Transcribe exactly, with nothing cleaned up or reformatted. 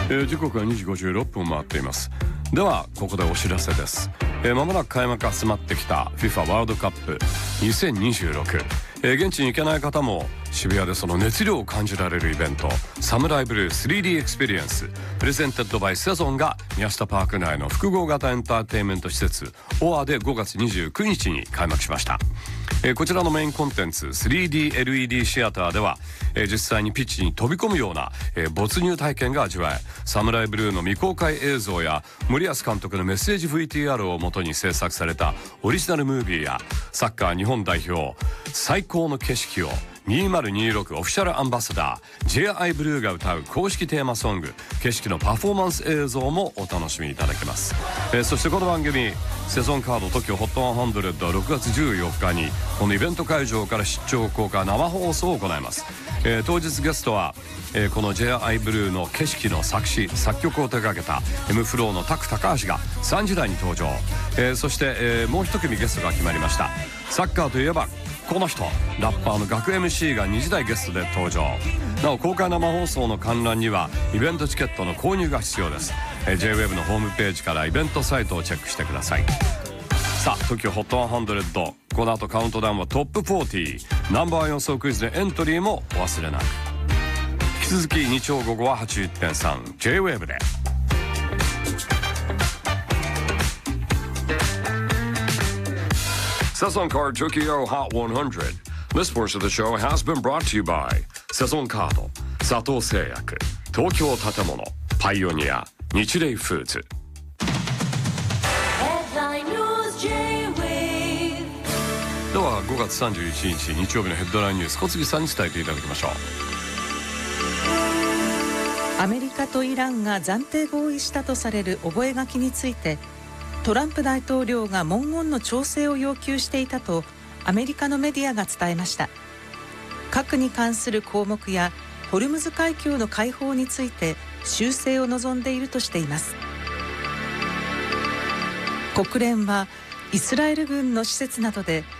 えー、時刻はにじごじゅうろっぷんを回っています。ではここでお知らせです。えー、間もなく開幕が迫ってきた FIFA ワールドカップにせんにじゅうろく、えー、現地に行けない方も渋谷でその熱量を感じられるイベント、サムライブルー スリーディー エクスペリエンスプレゼンテッドバイセゾンが宮下パーク内の複合型エンターテインメント施設オアでごがつにじゅうくにちに開幕しました。えー、こちらのメインコンテンツ スリーディーエルイーディー シアターでは、えー、実際にピッチに飛び込むような、えー、没入体験が味わえ、サムライブルーの未公開映像や森保監督のメッセージ ブイティーアール をもとに制作されたオリジナルムービーやサッカー日本代表最高の景色をにせんにじゅうろくオフィシャルアンバサダー ジェイアイ ブルーが歌う公式テーマソング景色のパフォーマンス映像もお楽しみいただけます。えー、そしてこの番組セゾンカード トキオホットひゃくろくがつじゅうよっかにこのイベント会場から出張公開生放送を行います。えー、当日ゲストは、えー、この ジェイアイ ブルーの景色の作詞作曲を手掛けた M フローのタク高橋がさんじ台に登場。えー、そして、えー、もう一組ゲストが決まりました。サッカーといえばこの人、ラッパーの学 エムシー がにじ台ゲストで登場。なお公開生放送の観覧にはイベントチケットの購入が必要です。えー、ジェイウェブ のホームページからイベントサイトをチェックしてください。さあ トキオホットひゃく、この後カウントダウンはトップフォーティーナンバー予想クイズでエントリーもお忘れなく。引き続き日曜午後は はちじゅってんさん ジェイウェブ でSazon Card Tokyo Hot one hundred. This portion of the show has been brought to you by Sazon Card, 佐藤製薬、東京建物、パイオニア、日霊フーズ。ではごがつさんじゅういちにち日曜日のヘッドラインニュース、小杉さんに伝えていただきましょう。アメリカとイランが暫定合意したとされる覚書について、トランプ大統領が文言の調整を要求していたとアメリカのメディアが伝えました。核に関する項目やホルムズ海峡の開放について修正を望んでいるとしています。国連はイスラエル軍の施設などで